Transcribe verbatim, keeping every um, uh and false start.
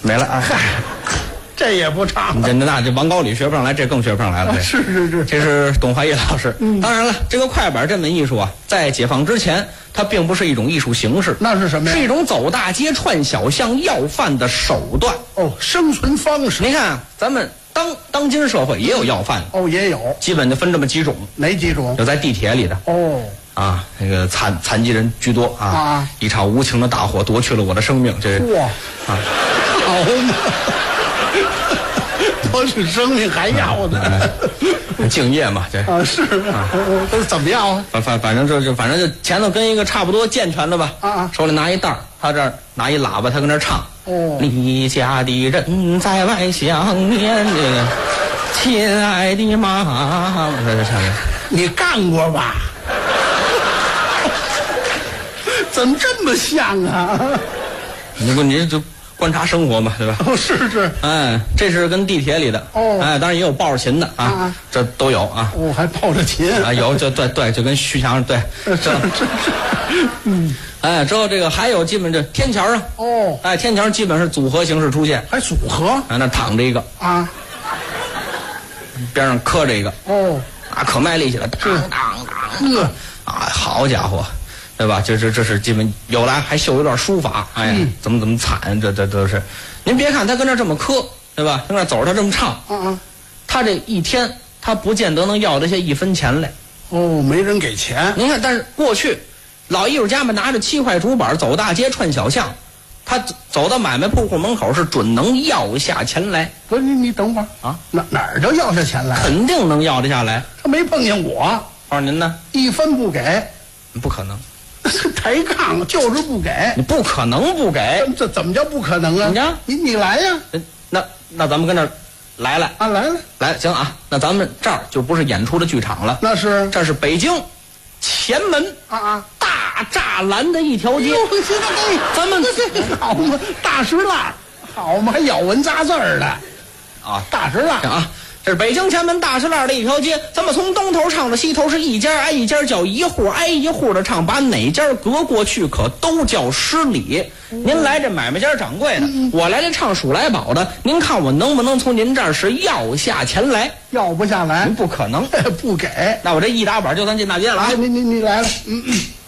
没了啊。 这也不唱了。 这那这王高里学不上来，这更学不上来了。 啊、是是是， 这是董怀义老师。嗯，当然了，这个快板这门艺术啊，在解放之前，它并不是一种艺术形式， 那是什么呀？ 是一种走大街串小巷要饭的手段。 哦，生存方式。 你看啊，咱们当当今社会也有要饭的。 哦，也有， 基本就分这么几种。 哪几种？ 有在地铁里的。 哦。 啊，那个残残疾人居多啊！ 啊， 一场无情的大火夺去了我的生命，这哇啊， 好嘛，夺取生命还要呢， 嗯、敬业嘛，这啊是啊，都怎么样啊？ 反反反正就就反正就前头跟一个差不多健全的吧， 啊啊， 手里拿一袋儿，他这儿拿一喇叭，他跟那唱。 哦， 离家的人在外想念这个亲爱的妈，这这唱的。 你干过吧？怎么这么像啊？ 你不你就观察生活嘛，对吧？ 哦，是是。 哎，这是跟地铁里的。 哦。 哎，当然也有抱着琴的啊，啊这都有啊。 哦，还抱着琴啊？有，就对对，就跟徐强对。 是是是。嗯。 哎，之后这个还有基本这天桥上。 哦。 哎，天桥基本是组合形式出现。 还组合？ 啊，那躺着一个。 啊。 边上磕着一个。 哦。 啊，可卖力气了，当当当，呃，啊，好家伙，对吧？这这这是基本有来还秀一段书法，哎，嗯、怎么怎么惨，这这都是。您别看他跟那这么磕，对吧？跟那走着他这么唱， 嗯嗯， 他这一天他不见得能要得下一分钱来。 哦，没人给钱。 您看，但是过去老艺术家们拿着七块竹板走大街串小巷。他走到买卖铺户门口是准能要下钱来。 不是你你等会儿啊，哪哪儿就要下钱来？ 肯定能要得下来。 他没碰见我。 我说您呢？ 一分不给， 不可能。 抬杠就是不给。 你不可能不给。 这怎么叫不可能啊？ 你看， 你你来呀。 那那咱们跟这儿来来啊，来了来，行啊。那咱们这儿就不是演出的剧场了， 那是这是北京前门啊啊。 大栅栏的一条街，咱们好嘛，大石栏，好嘛，还咬文扎字儿的啊， 大石栏啊，这是北京前门大石栏的一条街，咱们从东头唱到西头，是一家挨一家叫，一户挨一户的唱，把哪家隔过去可都叫失礼。您来这买卖家掌柜的，我来这唱数来宝的，您看我能不能从您这儿是要下钱来？ 要不下来， 您不可能， 不给。 那我这一打板就算进大街了啊！ 你你你来了，嗯嗯。